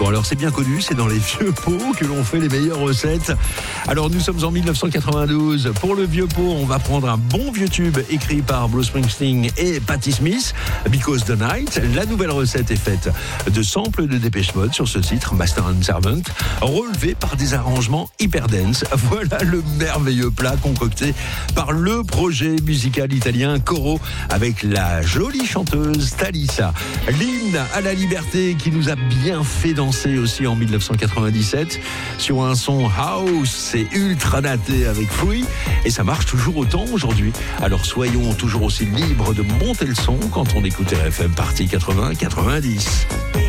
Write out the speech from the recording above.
Bon alors c'est bien connu, c'est dans les vieux pots que l'on fait les meilleures recettes. Alors nous sommes en 1992. Pour le vieux pot, on va prendre un bon vieux tube écrit par Bruce Springsteen et Patti Smith, Because the Night. La nouvelle recette est faite de samples de Depeche Mode sur ce titre, Master and Servant, relevé par des arrangements hyper dance. Voilà le merveilleux plat concocté par le projet musical italien Coro avec la jolie chanteuse Thalissa. L'hymne à la liberté qui nous a bien fait danser aussi en 1997 sur un son house, c'est ultra daté avec Free et ça marche toujours autant aujourd'hui. Alors soyons toujours aussi libres de monter le son quand on écoute RFM Party 80-90.